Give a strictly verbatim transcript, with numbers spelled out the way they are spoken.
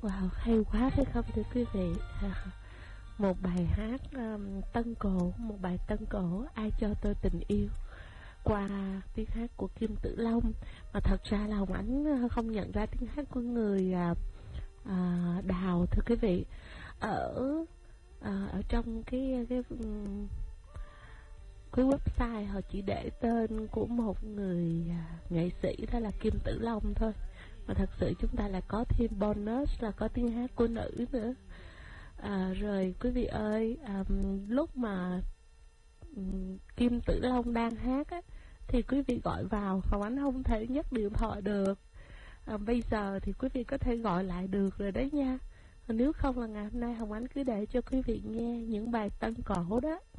Wow, hay quá phải không thưa quý vị? Một bài hát um, tân cổ, một bài tân cổ Ai Cho Tôi Tình Yêu qua tiếng hát của Kim Tử Long. Mà thật ra là Hồng Ánh không nhận ra tiếng hát của người à, à, Đào thưa quý vị. Ở à, ở trong cái cái cái website họ chỉ để tên của một người à, nghệ sĩ đó là Kim Tử Long thôi. Mà thật sự chúng ta lại có thêm bonus là có tiếng hát của nữ nữa. À, rồi quý vị ơi, à, lúc mà um, Kim Tử Long đang hát á, thì quý vị gọi vào, Hồng Ánh không thể nhấc điện thoại được. À, bây giờ thì quý vị có thể gọi lại được rồi đấy nha. Nếu không là ngày hôm nay Hồng Ánh cứ để cho quý vị nghe những bài tân cổ đó.